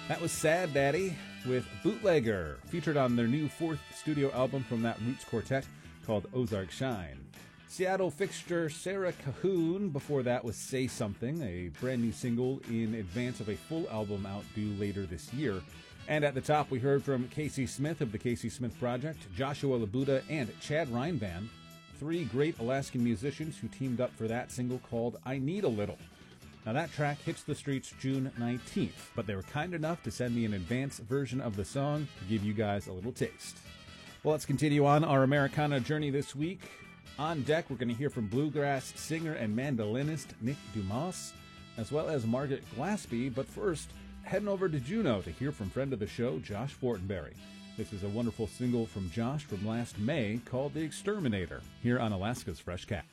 That was Sad Daddy with Bootlegger, featured on their new fourth studio album from that Roots quartet called Ozark Shine. Seattle fixture Sarah Cahoon before that was Say Something, a brand new single in advance of a full album out due later this year. And at the top we heard from Casey Smith of the Casey Smith Project, Joshua Labuda, and Chad Reinband, three great Alaskan musicians who teamed up for that single called I Need a Little. Now that track hits the streets June 19th, but they were kind enough to send me an advance version of the song to give you guys a little taste. Well, let's continue on our Americana journey this week. On deck, we're going to hear from bluegrass singer and mandolinist Nick Dumas, as well as Margaret Glaspie, but first, heading over to Juneau to hear from friend of the show, Josh Fortenberry. This is a wonderful single from Josh from last May called The Exterminator, here on Alaska's Fresh Cat.